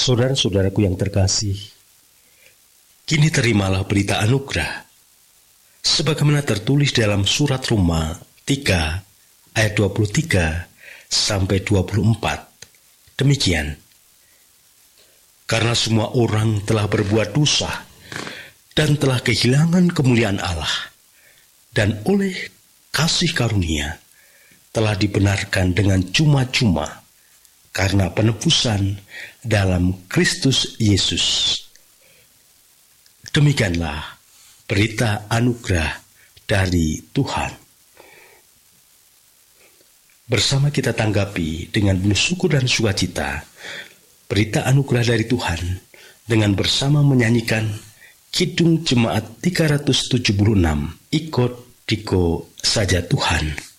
Saudara-saudaraku yang terkasih, kini terimalah berita anugerah, sebagaimana tertulis dalam surat Roma 3 ayat 23 sampai 24. Demikian, karena semua orang telah berbuat dosa dan telah kehilangan kemuliaan Allah, dan oleh kasih karunia telah dibenarkan dengan cuma-cuma karena penebusan dalam Kristus Yesus. Demikianlah berita anugerah dari Tuhan. Bersama kita tanggapi dengan penuh syukur dan sukacita berita anugerah dari Tuhan dengan bersama menyanyikan Kidung Jemaat 376, Ikut Diko Saja Tuhan.